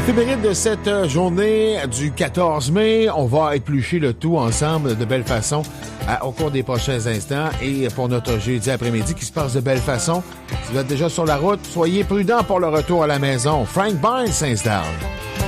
Éphéméride de cette journée du 14 mai. On va éplucher le tout ensemble de belle façon au cours des prochains instants. Et pour notre jeudi après-midi qui se passe de belle façon, si vous êtes déjà sur la route, soyez prudents pour le retour à la maison. Frank Barnes s'installe.